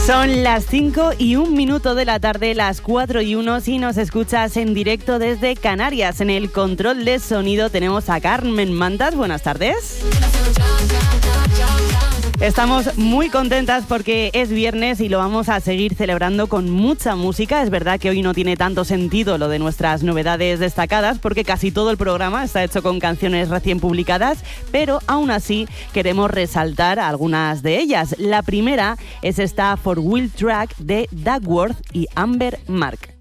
Son las 5:01 de la tarde, las 4:01 si nos escuchas en directo desde Canarias. En el control de sonido tenemos a Carmen Mantas. Buenas tardes. Estamos muy contentas porque es viernes y lo vamos a seguir celebrando con mucha música. Es verdad que hoy no tiene tanto sentido lo de nuestras novedades destacadas porque casi todo el programa está hecho con canciones recién publicadas, pero aún así queremos resaltar algunas de ellas. La primera es esta Four Wheel Track de Duckworth y Amber Mark.